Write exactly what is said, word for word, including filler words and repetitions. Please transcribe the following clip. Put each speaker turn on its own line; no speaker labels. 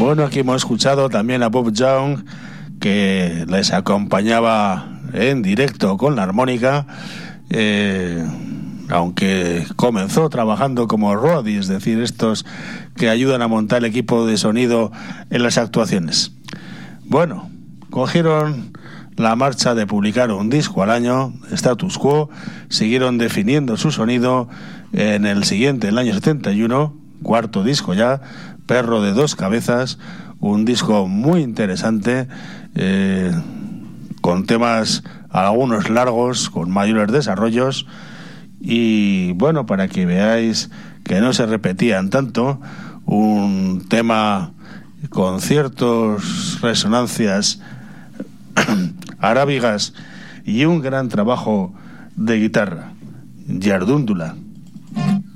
Bueno, aquí hemos escuchado también a Bob Young, que les acompañaba en directo con la armónica, eh, aunque comenzó trabajando como roadie, es decir, estos que ayudan a montar el equipo de sonido en las actuaciones. Bueno, cogieron la marcha de publicar un disco al año, status quo, siguieron definiendo su sonido. En el siguiente, el año setenta y uno, cuarto disco ya, Perro de dos cabezas, un disco muy interesante, eh, con temas algunos largos, con mayores desarrollos, y bueno, para que veáis que no se repetían tanto, un tema con ciertas resonancias arábigas y un gran trabajo de guitarra, Yardúndula.